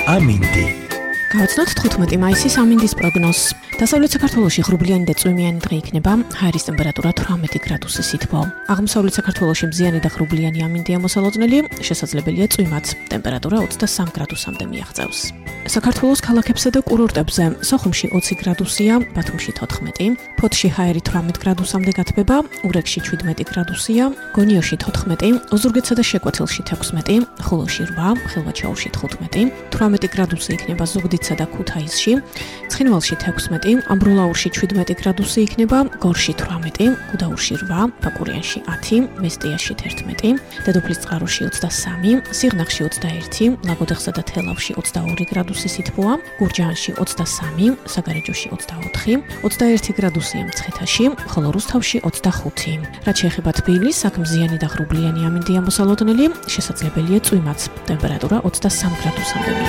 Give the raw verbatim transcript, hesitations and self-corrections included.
ამინდი. გავაცნოთ თხუთმეტი მაისის ამინდის პროგნოზს. დასავლეთ საქართველოში ღრუბლიანი და წვიმიანი დღე იქნება, ჰაერის ტემპერატურა თვრამეტი გრადუსი სითბო. აღმოსავლეთ საქართველოში მზიანი და ღრუბლიანი ამინდია მოსალოდნელი, შესაძლებელია წვიმაც, ტემპერატურა ოცდასამ გრადუსამდე მიაღწევს. საქართველოს ქალაქებსა და კურორტებზე სოხუმში ოცი გრადუსია, ბათუმში თოთხმეტი, ფოთში ჰაერი თვრამეტ გრადუსამდე გათბება, ურეკში შვიდმეტი გრადუსია, გონიოში თოთხმეტი, ოზურგეთსა და შეკვეთილში თექვსმეტი, ხულოში რვა, ხილვაჩაურში თხუთმეტი, თვრამეტი გრადუსი იქნება ზუგდიდსა და ქუთაისში, ცხინვალში თექვსმეტი, ამბროლაურში შვიდმეტი გრადუსი იქნება, გორში თვრამეტი, გუდაურში რვა, ბაკურიანში ათი, მესტიაში თერთმეტი, დედოფლისწყაროში ოცდასამი, სიღნაღში ოცდაერთი, ლაგოდეხსა და თელავში ოცდაორი გრადუსი სითბოა, გურჯაანში ოცდასამი, საგარეჯოში ოცდაოთხი, ოცდაერთი გრადუსია მცხეთაში, ხოლო რუსთავში ოცდახუთი. რაც შეეხება თბილისს, აქ მზიანი და ღრუბლიანი ამინდია მოსალოდნელი, შესაძლებელია წვიმაც, ტემპერატურა ოცდასამ გრადუსამდე.